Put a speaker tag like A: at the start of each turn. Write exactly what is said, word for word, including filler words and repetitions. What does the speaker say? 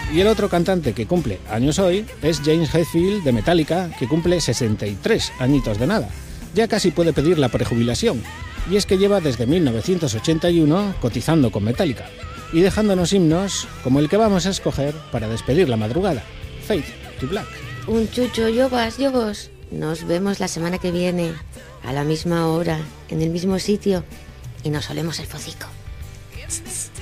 A: Y el otro cantante que cumple años hoy es James Hetfield de Metallica, que cumple sesenta y tres añitos de nada. Ya casi puede pedir la prejubilación. Y es que lleva desde mil novecientos ochenta y uno cotizando con Metallica y dejándonos himnos como el que vamos a escoger para despedir la madrugada, Fade to Black.
B: Un chucho, yobas, yobos. Nos vemos la semana que viene, a la misma hora, en el mismo sitio, y nos olemos el focico.